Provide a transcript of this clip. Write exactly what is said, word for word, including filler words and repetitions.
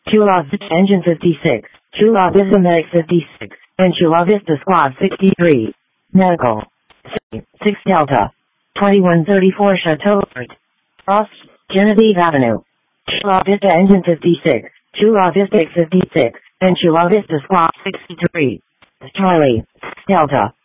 Chula Vista Engine fifty-six, Chula Vista Medic fifty-six, and Chula Vista Squad sixty-three. Medical. six Delta. twenty-one thirty-four Chateau Fort. Frost, Genevieve Avenue. Chula Vista Engine fifty-six, Chula Vista fifty-six, and Chula Vista Squad sixty-three. Charlie, Delta.